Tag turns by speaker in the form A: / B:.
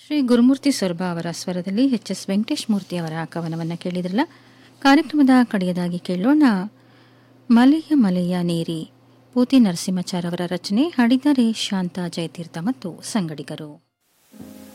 A: ಶ್ರೀ ಗುರುಮೂರ್ತಿ ಸೊರಬ ಅವರ ಸ್ವರದಲ್ಲಿ ಎಚ್.ಎಸ್. ವೆಂಕಟೇಶ್ ಮೂರ್ತಿ ಅವರ ಕವನವನ್ನು ಕೇಳಿದ್ರಲ್ಲ. ಕಾರ್ಯಕ್ರಮದ ಕಡೆಯದಾಗಿ ಕೇಳೋಣ ಮಲೆಯ ಮಲೆಯ ನೇರಿ. ಪೂತಿ ನರಸಿಂಹಾಚಾರ್ ಅವರ ರಚನೆ, ಹಾಡಿದ್ದಾರೆ ಶಾಂತ ಜಯತೀರ್ಥ ಮತ್ತು ಸಂಗಡಿಗರು.